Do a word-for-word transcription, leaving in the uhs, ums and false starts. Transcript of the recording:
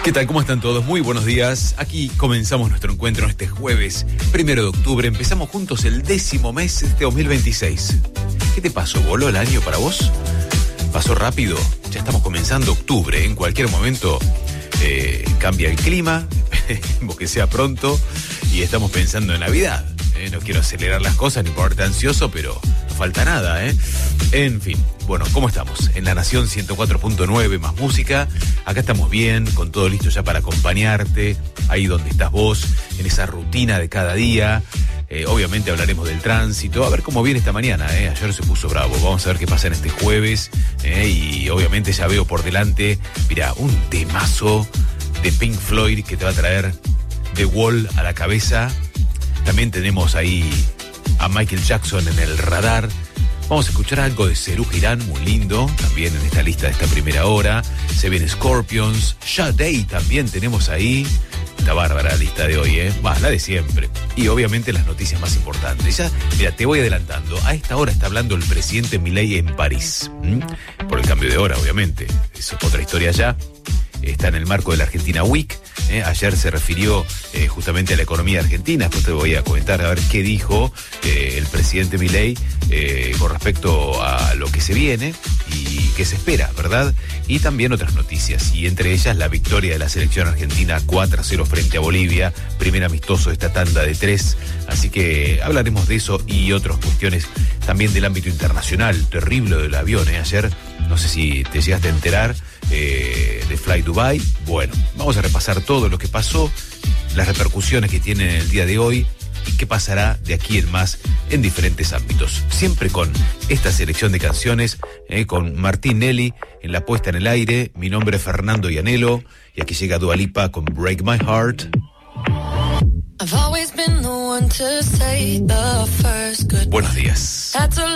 ¿Qué tal? ¿Cómo están todos? Muy buenos días. Aquí comenzamos nuestro encuentro este jueves, primero de octubre. Empezamos juntos el décimo mes de este dos mil veintiséis. ¿Qué te pasó? ¿Voló el año para vos? ¿Pasó rápido? Ya estamos comenzando octubre. En cualquier momento eh, cambia el clima, esperemos que sea pronto, y estamos pensando en Navidad. Eh, no quiero acelerar las cosas ni ponerte ansioso, pero no falta nada, ¿eh? En fin, bueno, ¿cómo estamos? En La Nación ciento cuatro punto nueve, más música. Acá estamos bien, con todo listo ya para acompañarte, ahí donde estás vos, en esa rutina de cada día. Eh, obviamente hablaremos del tránsito, a ver cómo viene esta mañana, ¿eh? Ayer se puso bravo, vamos a ver qué pasa en este jueves, ¿eh? Y obviamente ya veo por delante, mirá, un temazo de Pink Floyd que te va a traer The Wall a la cabeza. También tenemos ahí a Michael Jackson en el radar. Vamos a escuchar algo de Serú Girán, muy lindo, también en esta lista de esta primera hora. Se viene Scorpions, Sade también tenemos ahí. Está bárbara la lista de hoy, ¿eh? Va, la de siempre. Y obviamente las noticias más importantes. Ya, mira, te voy adelantando. A esta hora está hablando el presidente Milei en París. ¿Mm? Por el cambio de hora, obviamente. Eso es otra historia ya. Está en el marco de la Argentina Week. ¿eh? Ayer se refirió eh, justamente a la economía argentina. Después te voy a comentar a ver qué dijo eh, el presidente Milei eh, con respecto a lo que se viene y qué se espera, ¿verdad? Y también otras noticias, y entre ellas la victoria de la selección argentina cuatro a cero frente a Bolivia, primer amistoso de esta tanda de tres. Así que hablaremos de eso y otras cuestiones también del ámbito internacional. Terrible del avión, ¿eh? Ayer, no sé si te llegaste a enterar eh, de Fly Dubai. Bueno, vamos a repasar todo lo que pasó, las repercusiones que tiene en el día de hoy y qué pasará de aquí en más en diferentes ámbitos. Siempre con esta selección de canciones, eh, con Martín Nelly en la puesta en el aire. Mi nombre es Fernando Ianello y aquí llega Dua Lipa con Break My Heart. Buenos días.